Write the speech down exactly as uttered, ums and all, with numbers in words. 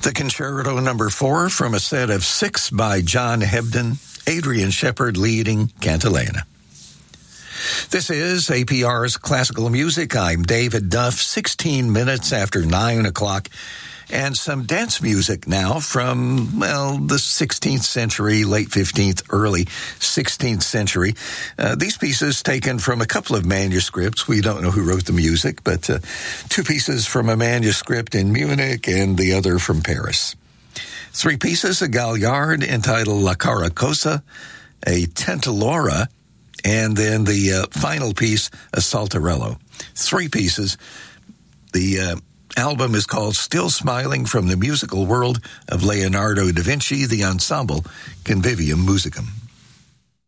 The Concerto Number Four from a set of six by John Hebden, Adrian Shepard leading Cantilena. This is A P R's Classical Music. I'm David Duff, sixteen minutes after nine o'clock. And some dance music now from, well, the sixteenth century, late fifteenth, early sixteenth century. Uh, these pieces taken from a couple of manuscripts. We don't know who wrote the music, but uh, two pieces from a manuscript in Munich and the other from Paris. Three pieces, a Galliard entitled La Caracosa, a Tentalora, and then the uh, final piece, a Saltarello. Three pieces. The uh, album is called Still Smiling from the Musical World of Leonardo da Vinci, the ensemble Convivium Musicum.